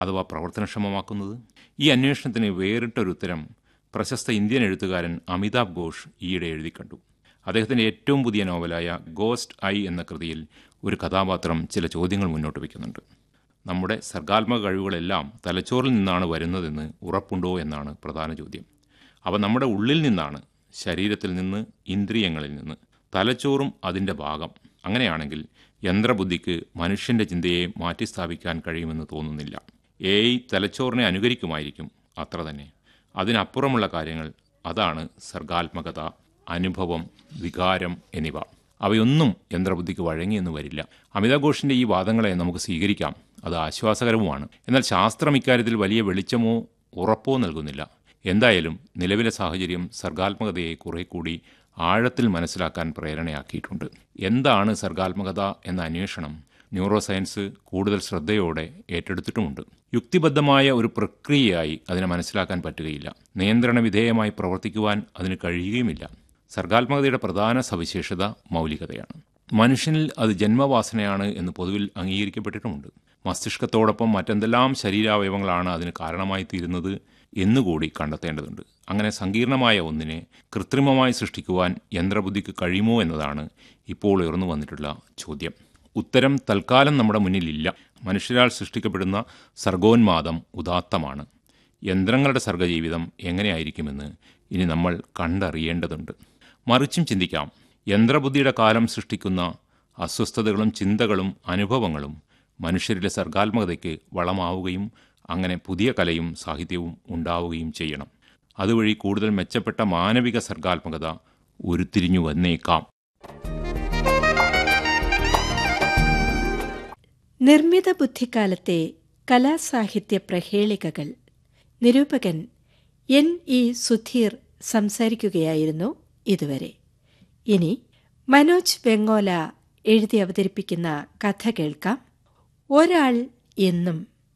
അഥവാ പ്രവർത്തനക്ഷമമാക്കുന്നത്? ഈ അന്വേഷണത്തിന് വേറിട്ടൊരു ഉത്തരം പ്രശസ്ത ഇന്ത്യൻ എഴുത്തുകാരൻ അമിതാഭ് ഘോഷ് ഈയിടെ എഴുതിക്കണ്ടു. അദ്ദേഹത്തിൻ്റെ ഏറ്റവും പുതിയ നോവലായ ഗോസ്റ്റ് ഐ എന്ന കൃതിയിൽ ഒരു കഥാപാത്രം ചില ചോദ്യങ്ങൾ മുന്നോട്ട് വയ്ക്കുന്നുണ്ട്. നമ്മുടെ സർഗാത്മക കഴിവുകളെല്ലാം തലച്ചോറിൽ നിന്നാണ് വരുന്നതെന്ന് ഉറപ്പുണ്ടോ എന്നാണ് പ്രധാന ചോദ്യം. അവ നമ്മുടെ ഉള്ളിൽ നിന്നാണ്, ശരീരത്തിൽ നിന്ന്, ഇന്ദ്രിയങ്ങളിൽ നിന്ന്. തലച്ചോറും അതിൻ്റെ ഭാഗം. അങ്ങനെയാണെങ്കിൽ യന്ത്രബുദ്ധിക്ക് മനുഷ്യൻ്റെ ചിന്തയെ മാറ്റിസ്ഥാപിക്കാൻ കഴിയുമെന്ന് തോന്നുന്നില്ല. AI തലച്ചോറിനെ അനുകരിക്കുമായിരിക്കും, അത്ര തന്നെ. അതിനപ്പുറമുള്ള കാര്യങ്ങൾ, അതാണ് സർഗാത്മകത, അനുഭവം, വികാരം എന്നിവ. അവയൊന്നും യന്ത്രബുദ്ധിക്ക് വഴങ്ങിയെന്ന് വരില്ല. അമിതാഭ് ഘോഷിൻ്റെ ഈ വാദങ്ങളെ നമുക്ക് സ്വീകരിക്കാം, അത് ആശ്വാസകരവുമാണ്. എന്നാൽ ശാസ്ത്രം ഇക്കാര്യത്തിൽ വലിയ വെളിച്ചമോ ഉറപ്പോ നൽകുന്നില്ല. എന്തായാലും നിലവിലെ സാഹചര്യം സർഗാത്മകതയെ കുറെ കൂടി ആഴത്തിൽ മനസ്സിലാക്കാൻ പ്രേരണയാക്കിയിട്ടുണ്ട്. എന്താണ് സർഗാത്മകത എന്ന അന്വേഷണം ന്യൂറോ സയൻസ് കൂടുതൽ ശ്രദ്ധയോടെ ഏറ്റെടുത്തിട്ടുമുണ്ട്. യുക്തിബദ്ധമായ ഒരു പ്രക്രിയയായി അതിനെ മനസ്സിലാക്കാൻ പറ്റുകയില്ല. നിയന്ത്രണ വിധേയമായി പ്രവർത്തിക്കുവാൻ അതിന് കഴിയുകയുമില്ല. സർഗാത്മകതയുടെ പ്രധാന സവിശേഷത മൗലികതയാണ്. മനുഷ്യനിൽ അത് ജന്മവാസനയാണ് എന്ന് പൊതുവിൽ അംഗീകരിക്കപ്പെട്ടിട്ടുമുണ്ട്. മസ്തിഷ്കത്തോടൊപ്പം മറ്റെന്തെല്ലാം ശരീരാവയവങ്ങളാണ് അതിന് കാരണമായി തീരുന്നത് എന്നുകൂടി കണ്ടെത്തേണ്ടതുണ്ട്. അങ്ങനെ സങ്കീർണമായ ഒന്നിനെ കൃത്രിമമായി സൃഷ്ടിക്കുവാൻ യന്ത്രബുദ്ധിക്ക് കഴിയുമോ എന്നതാണ് ഇപ്പോൾ ഉയർന്നു വന്നിട്ടുള്ള ചോദ്യം. ഉത്തരം തൽക്കാലം നമ്മുടെ മുന്നിലില്ല. മനുഷ്യരാൽ സൃഷ്ടിക്കപ്പെടുന്ന സർഗോന്മാദം ഉദാത്തമാണ്. യന്ത്രങ്ങളുടെ സർഗജീവിതം എങ്ങനെയായിരിക്കുമെന്ന് ഇനി നമ്മൾ കണ്ടറിയേണ്ടതുണ്ട്. മറിച്ചും ചിന്തിക്കാം. യന്ത്രബുദ്ധിയുടെ കാലം സൃഷ്ടിക്കുന്ന അസ്വസ്ഥതകളും ചിന്തകളും അനുഭവങ്ങളും മനുഷ്യരിലെ സർഗാത്മകതയ്ക്ക് വളമാവുകയും അങ്ങനെ പുതിയ കലയും സാഹിത്യവും ഉണ്ടാവുകയും ചെയ്യണം. അതുവഴി കൂടുതൽ മെച്ചപ്പെട്ട മാനവിക സർഗാത്മകത ഉരുത്തിരിഞ്ഞു വന്നേക്കാം. നിർമ്മിത ബുദ്ധിക്കാലത്തെ കലാസാഹിത്യ പ്രഹേളികകൾ. നിരൂപകൻ NE സുധീർ സംസാരിക്കുകയായിരുന്നു ഇതുവരെ. ഇനി മനോജ് വെങ്ങോല എഴുതി അവതരിപ്പിക്കുന്ന കഥ കേൾക്കാം. ഒരാൾ എന്നും.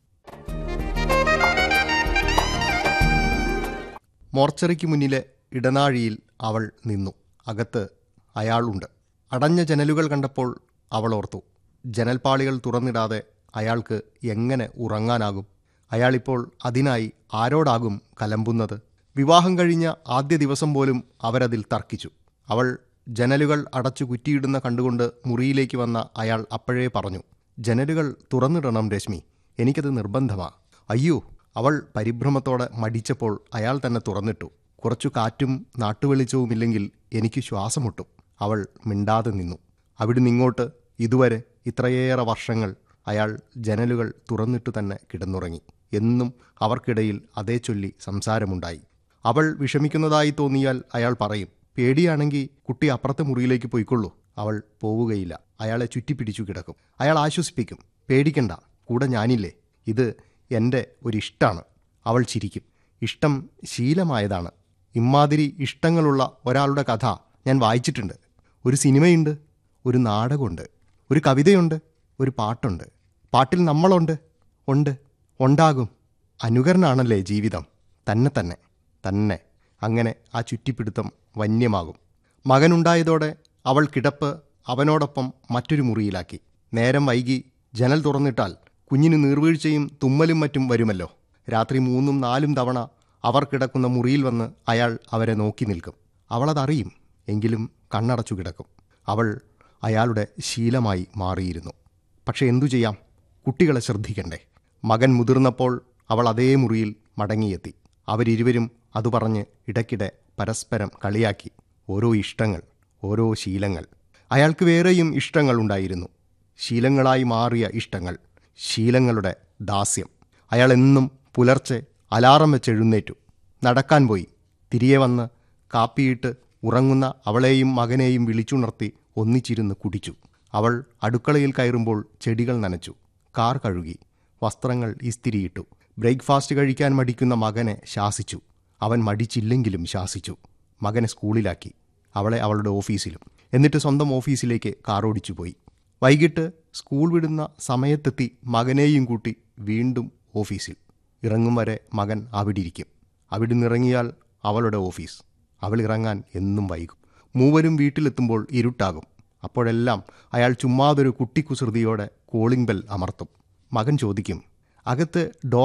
മോർച്ചറിക്ക് മുന്നിലെ ഇടനാഴിയിൽ അവൾ നിന്നു. അകത്ത് അയാളുണ്ട്. അടഞ്ഞ ജനലുകൾ കണ്ടപ്പോൾ അവൾ ഓർത്തു, ജനൽപ്പാളികൾ തുറന്നിടാതെ അയാൾക്ക് എങ്ങനെ ഉറങ്ങാനാകും? അയാളിപ്പോൾ അതിനായി ആരോടാകും കലമ്പുന്നത്? വിവാഹം കഴിഞ്ഞ ആദ്യ ദിവസം പോലും അവരതിൽ തർക്കിച്ചു. അവൾ ജനലുകൾ അടച്ചു കുറ്റിയിടുന്ന കണ്ടുകൊണ്ട് മുറിയിലേക്ക് വന്ന അയാൾ അപ്പോഴേ പറഞ്ഞു, ജനലുകൾ തുറന്നിടണം രശ്മി, എനിക്കത് നിർബന്ധമാ. അയ്യോ! അവൾ പരിഭ്രമത്തോടെ മടിച്ചപ്പോൾ അയാൾ തന്നെ തുറന്നിട്ടു. കുറച്ചു കാറ്റും നാട്ടുവെളിച്ചവുമില്ലെങ്കിൽ എനിക്ക് ശ്വാസമുട്ടും. അവൾ മിണ്ടാതെ നിന്നു. അവിടുന്നിങ്ങോട്ട് ഇതുവരെ ഇത്രയേറെ വർഷങ്ങൾ അയാൾ ജനലുകൾ തുറന്നിട്ടു തന്നെ കിടന്നുറങ്ങി. എന്നും അവർക്കിടയിൽ അതേ ചൊല്ലി സംസാരമുണ്ടായി. അവൾ വിഷമിക്കുന്നതായി തോന്നിയാൽ അയാൾ പറയും, പേടിയാണെങ്കിൽ കുട്ടി അപ്പുറത്തെ മുറിയിലേക്ക് പോയിക്കൊള്ളൂ. അവൾ പോവുകയില്ല. അയാളെ ചുറ്റിപ്പിടിച്ചു കിടക്കും. അയാൾ ആശ്വസിപ്പിക്കും, പേടിക്കണ്ട, കൂടെ ഞാനില്ലേ, ഇത് എൻ്റെ ഒരിഷ്ടാണ്. അവൾ ചിരിക്കും. ഇഷ്ടം ശീലമായതാണ്. ഇമ്മാതിരി ഇഷ്ടങ്ങളുള്ള ഒരാളുടെ കഥ ഞാൻ വായിച്ചിട്ടുണ്ട്. ഒരു സിനിമയുണ്ട്, ഒരു നാടകമുണ്ട്, ഒരു കവിതയുണ്ട്, ഒരു പാട്ടുണ്ട്. പാട്ടിൽ നമ്മളുണ്ട്, ഉണ്ട്, ഉണ്ടാകും. അനുകരണാണല്ലേ ജീവിതം. തന്നെ തന്നെ തന്നെ. അങ്ങനെ ആ ചുറ്റിപ്പിടുത്തം വന്യമാകും. മകനുണ്ടായതോടെ അവൾ കിടപ്പ് അവനോടൊപ്പം മറ്റൊരു മുറിയിലാക്കി. നേരം വൈകി ജനൽ തുറന്നിട്ടാൽ കുഞ്ഞിന് നീർവീഴ്ചയും തുമ്മലും മറ്റും വരുമല്ലോ. രാത്രി 3-4 തവണ അവർ കിടക്കുന്ന മുറിയിൽ വന്ന് അയാൾ അവരെ നോക്കി നിൽക്കും. അവളതറിയും, എങ്കിലും കണ്ണടച്ചു കിടക്കും. അവൾ അയാളുടെ ശീലമായി മാറിയിരുന്നു. പക്ഷെ എന്തു ചെയ്യാം, കുട്ടികളെ ശ്രദ്ധിക്കണ്ടേ. മകൻ മുതിർന്നപ്പോൾ അവൾ അതേ മുറിയിൽ മടങ്ങിയെത്തി. അവരിരുവരും അതു പറഞ്ഞ് ഇടയ്ക്കിടെ പരസ്പരം കളിയാക്കി. ഓരോ ഇഷ്ടങ്ങൾ, ഓരോ ശീലങ്ങൾ. അയാൾക്ക് വേറെയും ഇഷ്ടങ്ങളുണ്ടായിരുന്നു. ശീലങ്ങളായി മാറിയ ഇഷ്ടങ്ങൾ, ശീലങ്ങളുടെ ദാസ്യം. അയാൾ എന്നും പുലർച്ചെ അലാറം വെച്ചെഴുന്നേറ്റു, നടക്കാൻ പോയി. തിരികെ വന്ന് കാപ്പിയിട്ട് ഉറങ്ങുന്ന അവളെയും മകനെയും വിളിച്ചുണർത്തി ഒന്നിച്ചിരുന്ന് കുടിച്ചു. അവൾ അടുക്കളയിൽ കയറുമ്പോൾ ചെടികൾ നനച്ചു, കാർ കഴുകി, വസ്ത്രങ്ങൾ ഇസ്തിരിയിട്ടു. ബ്രേക്ക്ഫാസ്റ്റ് കഴിക്കാൻ മടിക്കുന്ന മകനെ ശാസിച്ചു. അവൻ മടിച്ചില്ലെങ്കിലും ശാസിച്ചു. മകനെ സ്കൂളിലാക്കി, അവളെ അവളുടെ ഓഫീസിലും. എന്നിട്ട് സ്വന്തം ഓഫീസിലേക്ക് കാറോടിച്ചു പോയി. വൈകിട്ട് സ്കൂൾ വിടുന്ന സമയത്തെത്തി മകനെയും കൂട്ടി വീണ്ടും ഓഫീസിൽ. ഇറങ്ങും വരെ മകൻ അവിടിരിക്കും. അവിടുന്നിറങ്ങിയാൽ അവളുടെ ഓഫീസ്. അവൾ ഇറങ്ങാൻ എന്നും വൈകും. മൂവരും വീട്ടിലെത്തുമ്പോൾ ഇരുട്ടാകും. അപ്പോഴെല്ലാം അയാൾ ചുമ്മാതൊരു കുട്ടിക്കുസൃതിയോടെ കോളിംഗ് ബെൽ അമർത്തും. മകൻ ചോദിക്കും, അകത്ത്